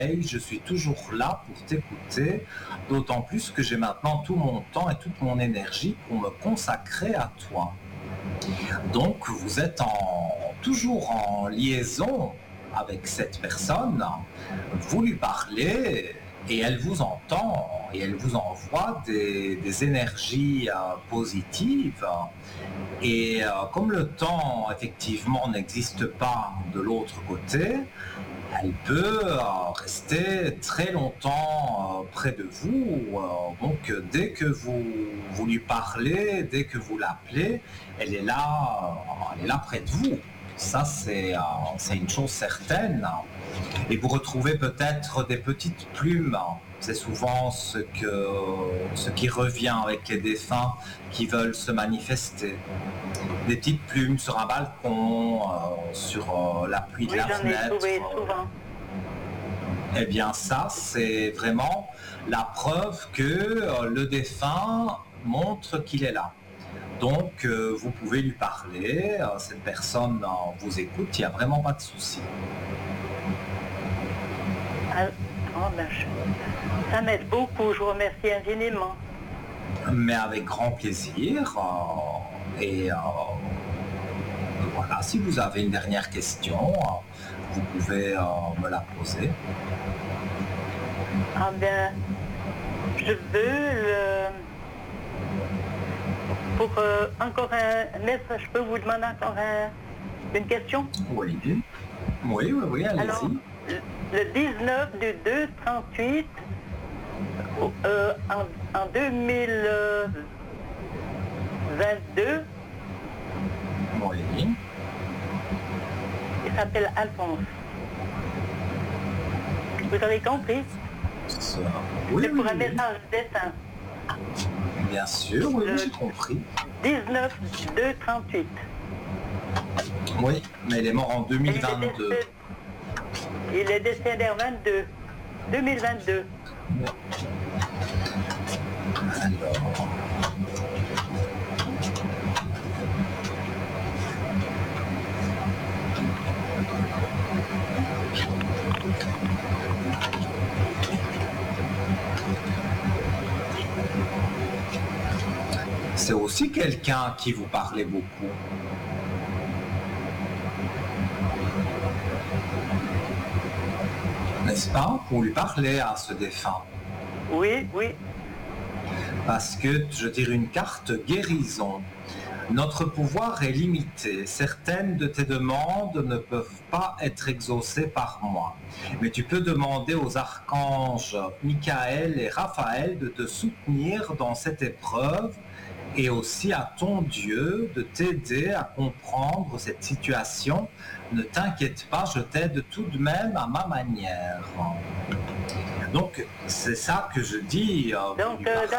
je suis toujours là pour t'écouter, d'autant plus que j'ai maintenant tout mon temps et toute mon énergie pour me consacrer à toi. Donc vous êtes toujours en liaison avec cette personne, vous lui parlez et elle vous entend et elle vous envoie des énergies positives. Et comme le temps effectivement n'existe pas de l'autre côté, elle peut rester très longtemps près de vous. Donc dès que vous lui parlez, dès que vous l'appelez, elle est là près de vous. Ça, c'est une chose certaine. Et vous retrouvez peut-être des petites plumes. C'est souvent ce qui revient avec les défunts qui veulent se manifester. Des petites plumes sur un balcon, sur l'appui de la fenêtre. J'en ai trouvé souvent. Eh bien ça, c'est vraiment la preuve que le défunt montre qu'il est là. Donc vous pouvez lui parler, cette personne vous écoute, il n'y a vraiment pas de souci. Ça m'aide beaucoup, je vous remercie infiniment. Mais avec grand plaisir. Voilà, si vous avez une dernière question, vous pouvez me la poser. Ah bien, je veux pour encore un message, je peux vous demander encore une question? Oui, allez-y. Alors, le 19 du 2 38 en 2022, oui. Il s'appelle Alphonse. Vous avez compris? Oui, c'est pour un message destin. Bien sûr, oui, j'ai compris. 19 2 38. Oui, mais il est mort en 2022. Il est décédé en 2022. Alors... C'est aussi quelqu'un qui vous parlait beaucoup. N'est-ce pas? Vous lui parlez à ce défunt. Oui. Parce que je tire une carte guérison. Notre pouvoir est limité. Certaines de tes demandes ne peuvent pas être exaucées par moi. Mais tu peux demander aux archanges Michael et Raphaël de te soutenir dans cette épreuve et aussi à ton Dieu de t'aider à comprendre cette situation. Ne t'inquiète pas, je t'aide tout de même à ma manière. Donc, c'est ça que je dis. Donc,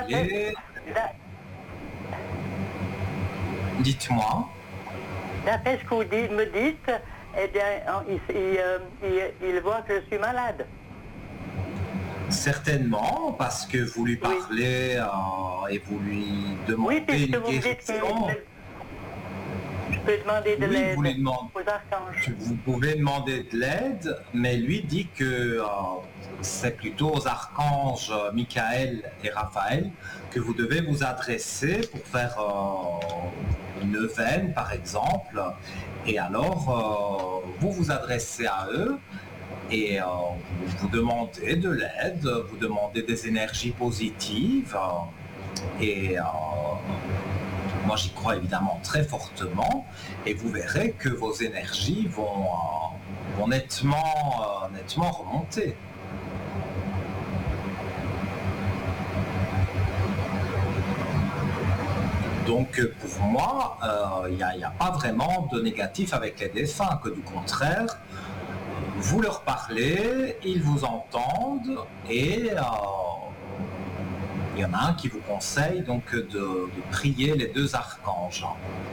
dites-moi. D'après ce que vous me dites, eh bien, il voit que je suis malade. Certainement, parce que vous lui parlez et vous lui demandez une guérison. Je peux demander de l'aide aux archanges. Vous pouvez demander de l'aide, mais lui dit que c'est plutôt aux archanges Michael et Raphaël que vous devez vous adresser pour faire une neuvaine, par exemple. Et alors, vous vous adressez à eux et vous demandez de l'aide, vous demandez des énergies positives. Et moi, j'y crois évidemment très fortement. Et vous verrez que vos énergies vont nettement remonter. Donc pour moi, il n'y a pas vraiment de négatif avec les défunts, que du contraire, vous leur parlez, ils vous entendent et il y en a un qui vous conseille donc de prier les deux archanges.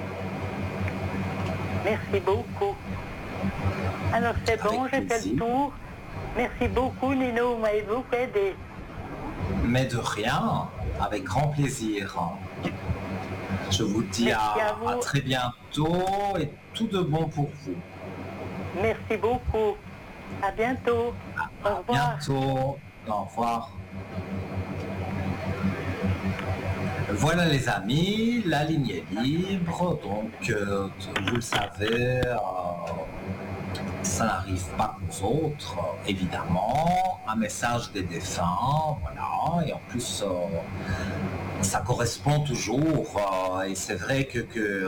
Merci beaucoup. Alors c'est bon, j'ai fait le tour. Merci beaucoup Nino, vous m'avez beaucoup aidé. Mais de rien, avec grand plaisir. Je vous dis à très bientôt et tout de bon pour vous. Merci beaucoup. À bientôt. Au revoir. Bientôt. Au revoir. Voilà les amis, la ligne est libre, donc vous le savez, ça n'arrive pas qu'aux autres, évidemment. Un message des défunts, voilà, et en plus ça correspond toujours, et c'est vrai que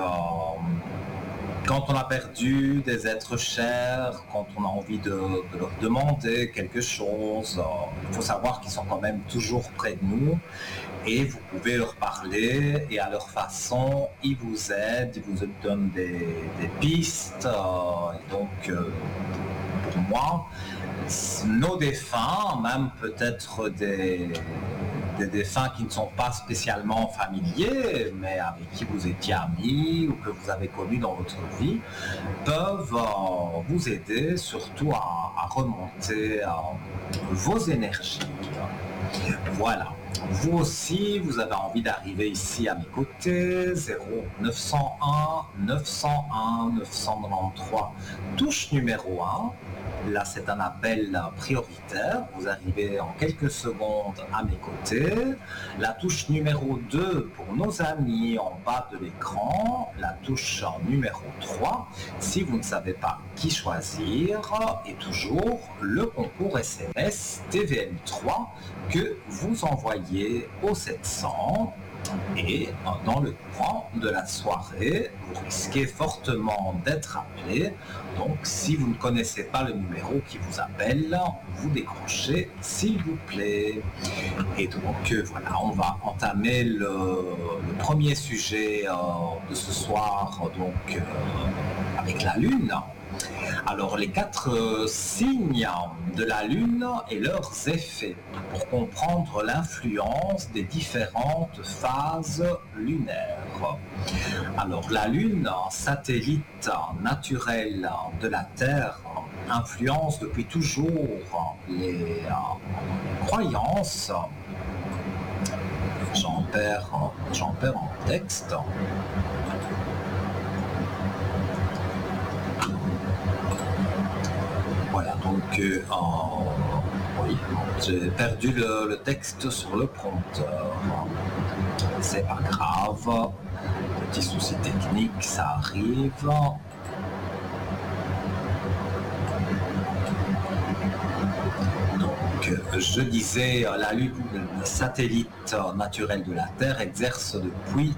quand on a perdu des êtres chers, quand on a envie de leur demander quelque chose, il faut savoir qu'ils sont quand même toujours près de nous et vous pouvez leur parler et à leur façon, ils vous aident, ils vous donnent des pistes. Et donc, pour moi, nos défunts, même peut-être des défunts qui ne sont pas spécialement familiers, mais avec qui vous étiez amis ou que vous avez connus dans votre vie, peuvent vous aider surtout à remonter vos énergies. Voilà. Vous aussi, vous avez envie d'arriver ici à mes côtés, 0901 901 993, touche numéro 1. Là, c'est un appel prioritaire. Vous arrivez en quelques secondes à mes côtés. La touche numéro 2 pour nos amis en bas de l'écran. La touche numéro 3, si vous ne savez pas qui choisir. Et toujours le concours SMS TVM3 que vous envoyez au 700. Et dans le courant de la soirée, vous risquez fortement d'être appelé. Donc si vous ne connaissez pas le numéro qui vous appelle, vous décrochez s'il vous plaît. Et donc voilà, on va entamer le premier sujet de ce soir, donc avec la Lune. Alors les 4 signes de la Lune et leurs effets pour comprendre l'influence des différentes phases lunaires. Alors la Lune, satellite naturel de la Terre, influence depuis toujours les croyances. J'en perds en texte. Voilà, donc oui, j'ai perdu le texte sur le prompteur. C'est pas grave, petit souci technique, ça arrive. Donc, je disais, la Lune, satellite naturel de la Terre, exerce depuis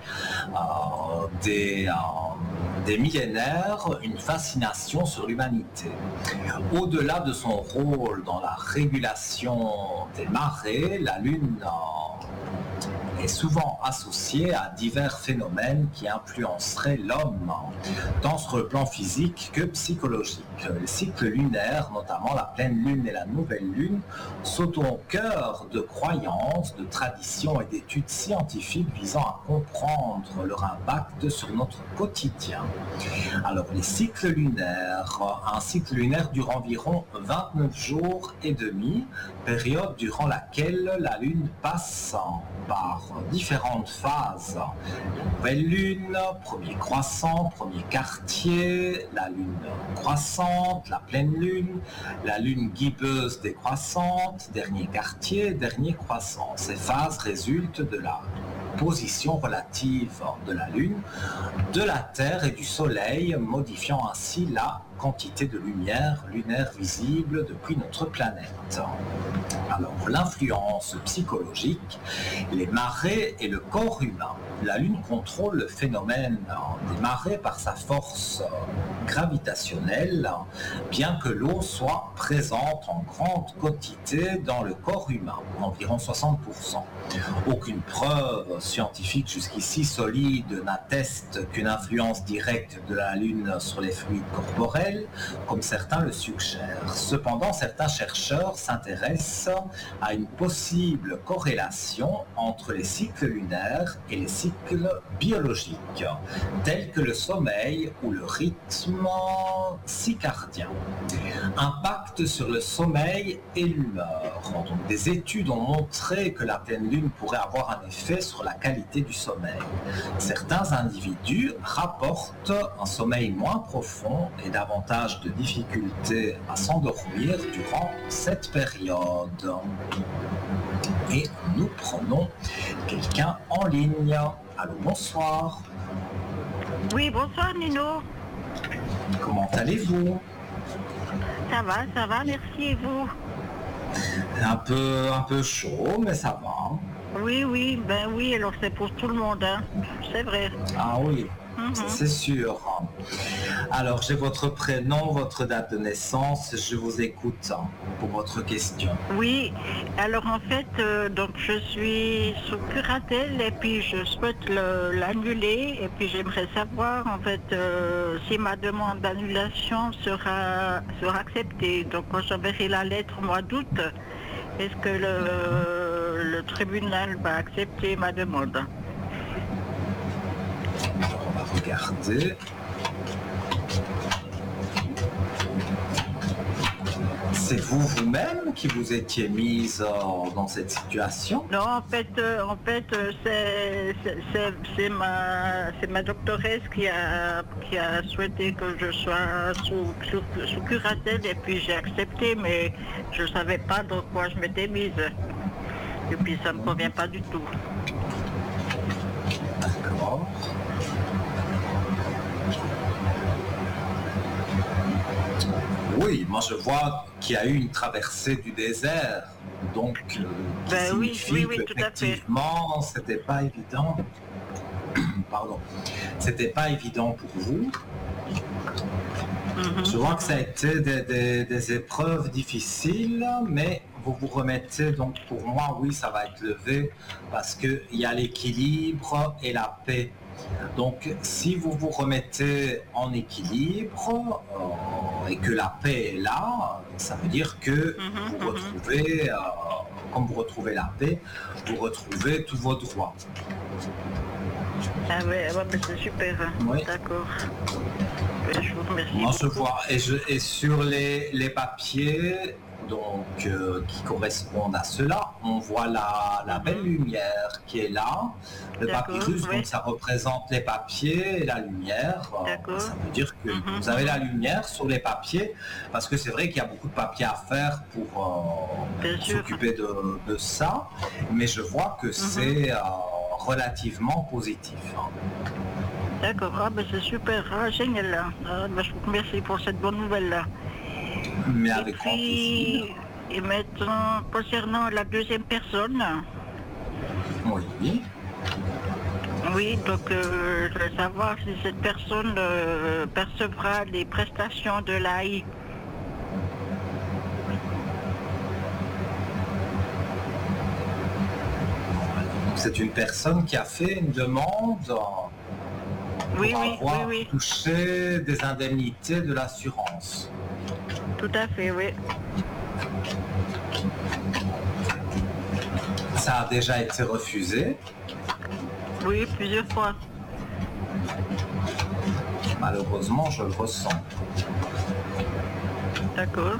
des millénaires une fascination sur l'humanité. Au-delà de son rôle dans la régulation des marées, la Lune est souvent associée à divers phénomènes qui influenceraient l'homme, tant sur le plan physique que psychologique. Les cycles lunaires, notamment la pleine lune et la nouvelle lune, sont au cœur de croyances, de traditions et d'études scientifiques visant à comprendre leur impact sur notre quotidien. Alors les cycles lunaires, un cycle lunaire dure environ 29 jours et demi, période durant laquelle la Lune passe par différentes phases. La nouvelle Lune, premier croissant, premier quartier, la Lune croissante, la pleine Lune, la Lune guibeuse décroissante, dernier quartier, dernier croissant. Ces phases résultent de la position relative de la Lune, de la Terre et du Soleil, modifiant ainsi la quantité de lumière lunaire visible depuis notre planète. Alors, l'influence psychologique, les marées et le corps humain. La Lune contrôle le phénomène des marées par sa force gravitationnelle, bien que l'eau soit présente en grande quantité dans le corps humain, environ 60%. Aucune preuve scientifique jusqu'ici solide n'atteste qu'une influence directe de la Lune sur les fluides corporels, comme certains le suggèrent. Cependant, certains chercheurs s'intéressent à une possible corrélation entre les cycles lunaires et les cycles biologiques, tels que le sommeil ou le rythme rythme circadien, impact sur le sommeil et l'humeur. Donc, des études ont montré que la pleine lune pourrait avoir un effet sur la qualité du sommeil. Certains individus rapportent un sommeil moins profond et davantage de difficultés à s'endormir durant cette période. Et nous prenons quelqu'un en ligne. Allô, bonsoir. Oui, bonsoir Nino. Comment allez-vous? Ça va, merci et vous? Un peu chaud, mais ça va. Oui, ben oui, alors c'est pour tout le monde, hein. C'est vrai. Ah oui, c'est sûr. Alors, j'ai votre prénom, votre date de naissance, je vous écoute pour votre question. Oui, alors en fait, donc je suis sous curatelle et puis je souhaite l'annuler et puis j'aimerais savoir en fait si ma demande d'annulation sera acceptée. Donc quand j'enverrai la lettre au mois d'août, est-ce que le tribunal va accepter ma demande? Alors, on va regarder. C'est vous-même qui vous étiez mise dans cette situation? Non, en fait, c'est ma doctoresse qui a souhaité que je sois sous curatelle et puis j'ai accepté, mais je ne savais pas dans quoi je m'étais mise. Et puis ça ne me convient pas du tout. D'accord. Oui, moi je vois qu'il y a eu une traversée du désert, donc qui signifie qu'effectivement c'était pas évident. Pardon, c'était pas évident pour vous. Je vois que ça a été des épreuves difficiles, mais vous vous remettez, donc pour moi, oui, ça va être levé parce qu'il y a l'équilibre et la paix. Donc, si vous vous remettez en équilibre et que la paix est là, ça veut dire que vous retrouvez, comme vous retrouvez la paix, vous retrouvez tous vos droits. Ah ouais, mais c'est super. Oui. D'accord. Je vous remercie. Moi, je vois, et sur les papiers, donc qui correspondent à cela, on voit la belle lumière qui est là. Le papyrus, donc ça représente les papiers et la lumière. Ça veut dire que vous avez la lumière sur les papiers, parce que c'est vrai qu'il y a beaucoup de papiers à faire pour s'occuper de ça, mais je vois que c'est relativement positif. D'accord, c'est super, génial. Je vous remercie pour cette bonne nouvelle-là. Mais avec grand plaisir. Et maintenant, concernant la deuxième personne. Oui. Oui, donc je veux savoir si cette personne percevra les prestations de l'AI. C'est une personne qui a fait une demande pour avoir touché des indemnités de l'assurance. Tout à fait, oui. Ça a déjà été refusé? Oui, plusieurs fois. Malheureusement, je le ressens. D'accord.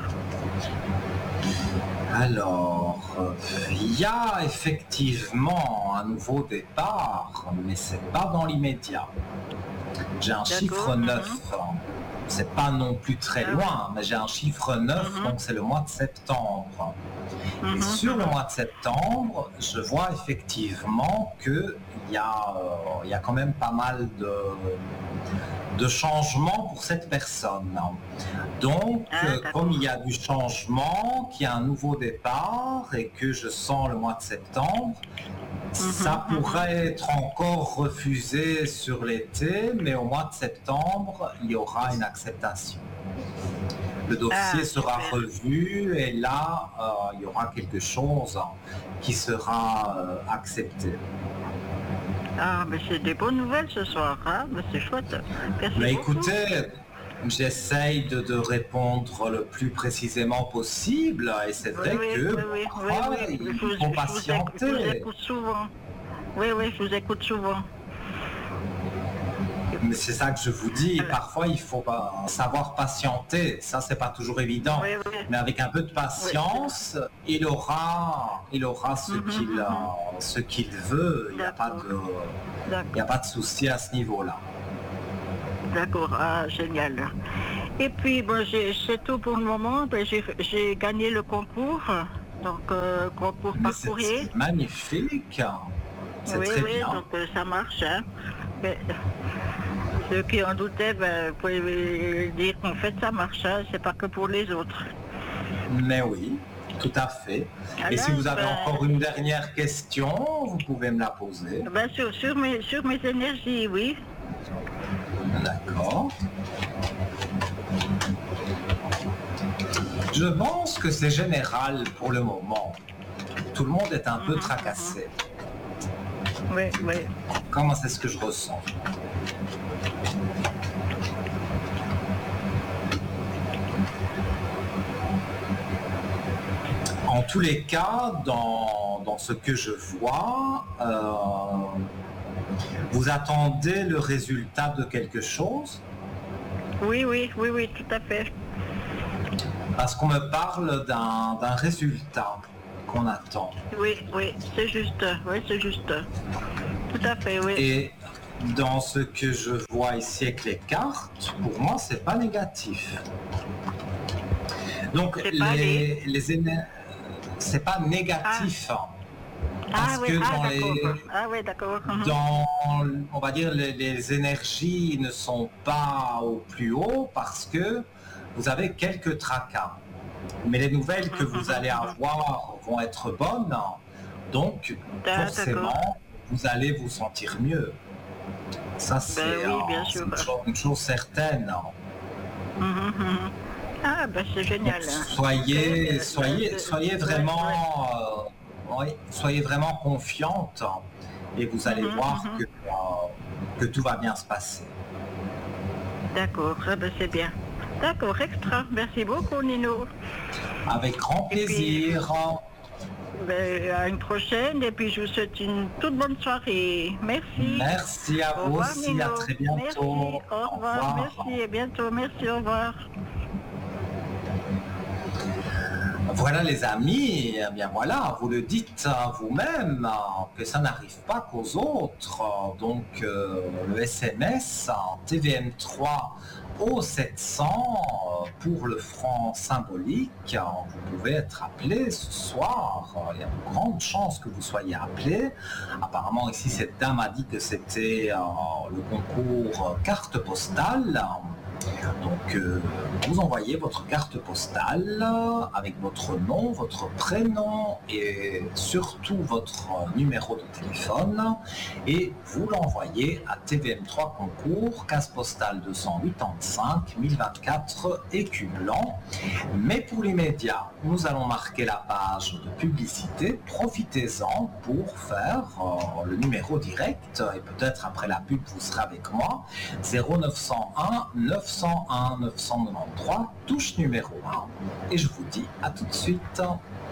Alors, il y a effectivement un nouveau départ, mais c'est pas dans l'immédiat. J'ai un chiffre 9. C'est pas non plus très loin, mais j'ai un chiffre 9, donc c'est le mois de septembre. Et sur le mois de septembre, je vois effectivement qu'il y a quand même pas mal de changements pour cette personne. Donc, comme il y a du changement, qu'il y a un nouveau départ et que je sens le mois de septembre, ça pourrait être encore refusé sur l'été, mais au mois de septembre, il y aura une acceptation. Le dossier sera revu et là, il y aura quelque chose qui sera accepté. Ah, mais c'est des bonnes nouvelles ce soir, hein? Mais c'est chouette. Mais écoutez, j'essaye de répondre le plus précisément possible et c'est vrai que il faut patienter. Je vous écoute souvent. Oui, je vous écoute souvent. Et Mais c'est ça que je vous dis, parfois il faut savoir patienter, ça c'est pas toujours évident, Oui, oui. mais avec un peu de patience, il aura ce qu'il veut, il n'y a pas de souci à ce niveau-là. D'accord, ah, génial. Et puis, bon, c'est tout pour le moment. Ben, j'ai gagné le concours, donc concours Mais parcourier. c'est magnifique, c'est Oui, très oui, bien. donc ça marche. Hein. Mais, ceux qui en doutaient, ben, vous pouvez dire qu'en fait ça marche, hein, c'est pas que pour les autres. Mais oui, tout à fait. Et si vous avez encore une dernière question, vous pouvez me la poser. Ben, sur mes énergies, oui. D'accord. Je pense que c'est général pour le moment. Tout le monde est un peu tracassé. Oui, oui. Comment c'est ce que je ressens? En tous les cas, dans ce que je vois, vous attendez le résultat de quelque chose? Oui, tout à fait. Parce qu'on me parle d'un résultat qu'on attend. Oui, c'est juste. Tout à fait, oui. Et dans ce que je vois ici avec les cartes, pour moi, c'est pas négatif. Donc, c'est pas négatif. Parce que d'accord. on va dire, les énergies ne sont pas au plus haut parce que vous avez quelques tracas. Mais les nouvelles que vous allez avoir vont être bonnes. Donc, forcément, vous allez vous sentir mieux. Ça, c'est une chose certaine. Ah, ben c'est génial. Donc, soyez vraiment... soyez vraiment confiante et vous allez voir que tout va bien se passer. D'accord, ben c'est bien. D'accord, extra. Merci beaucoup, Nino. Avec grand plaisir. À une prochaine et puis je vous souhaite une toute bonne soirée. Merci. Merci à vous aussi, Nino. À très bientôt. Merci, au revoir. Merci et bientôt. Merci, au revoir. Voilà les amis, eh bien voilà, vous le dites vous-même que ça n'arrive pas qu'aux autres. Donc le SMS TVM3 au 700 pour le franc symbolique. Vous pouvez être appelé ce soir. Il y a de grandes chances que vous soyez appelé. Apparemment ici cette dame a dit que c'était le concours carte postale. Donc vous envoyez votre carte postale avec votre nom, votre prénom et surtout votre numéro de téléphone et vous l'envoyez à TVM3 Concours, case postale 285 1024 Écu Blanc. Mais pour l'immédiat, nous allons marquer la page de publicité. Profitez-en pour faire le numéro direct et peut-être après la pub vous serez avec moi. 0901 901 993, touche numéro 1. Et je vous dis à tout de suite.